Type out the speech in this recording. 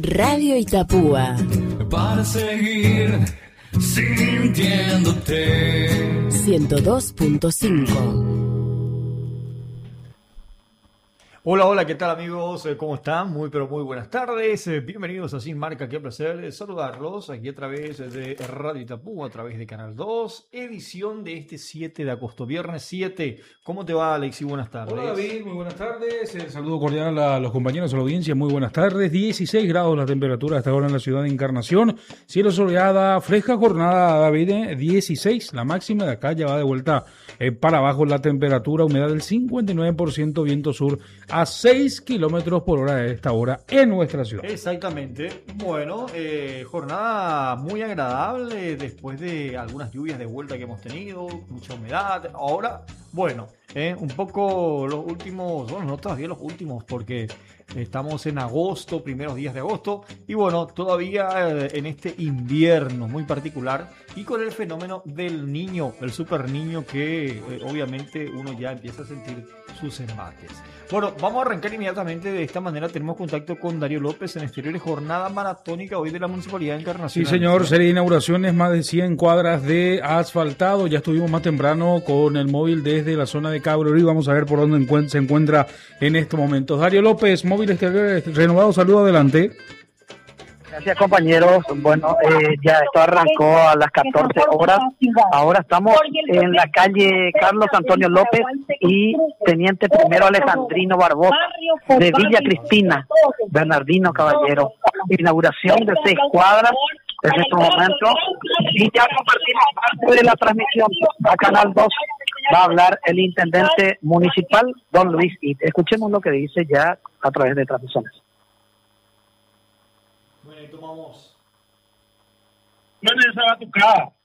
Radio Itapúa. Para seguir sintiéndote. 102.5. Hola, hola, ¿qué tal amigos? ¿Cómo están? Muy, pero muy buenas tardes. Bienvenidos a Sin Marca. Qué placer saludarlos aquí a través de Radio Itapúa, a través de Canal 2, edición de este 7 de agosto, viernes 7. ¿Cómo te va, Alexi? Buenas tardes. Hola, David, muy buenas tardes. El saludo cordial a los compañeros, a la audiencia. Muy buenas tardes. 16 grados la temperatura hasta ahora en la ciudad de Encarnación. Cielo soleada, fresca jornada, David. 16, la máxima de acá ya va de vuelta para abajo la temperatura. Humedad del 59%, viento sur a 6 kilómetros por hora a esta hora en nuestra ciudad. Exactamente. Bueno, jornada muy agradable después de algunas lluvias de vuelta que hemos tenido, mucha humedad. Ahora, bueno, un poco los últimos, bueno, no todavía los últimos porque estamos en agosto, primeros días de agosto, y bueno, todavía en este invierno muy particular y con el fenómeno del niño, el super niño que obviamente uno ya empieza a sentir sus embates. Bueno, vamos a arrancar inmediatamente de esta manera. Tenemos contacto con Darío López en exteriores, jornada maratónica hoy de la Municipalidad de Encarnación. Sí, señor, serie de inauguraciones, más de 100 cuadras de asfaltado. Ya estuvimos más temprano con el móvil desde la zona de Cabrero y vamos a ver por dónde se encuentra en estos momentos. Darío López, móvil exteriores renovado, saludo, adelante. Gracias, compañeros. Bueno, ya esto arrancó a las 14 horas. Ahora estamos en la calle Carlos Antonio López y Teniente Primero Alejandrino Barbosa de Villa Cristina, Bernardino Caballero. Inauguración de 6 cuadras en este momento. Y ya compartimos parte de la transmisión a Canal 2. Va a hablar el intendente municipal, don Luis It. Escuchemos lo que dice ya a través de transmisiones. Bueno, y tomamos. No es esa batucada.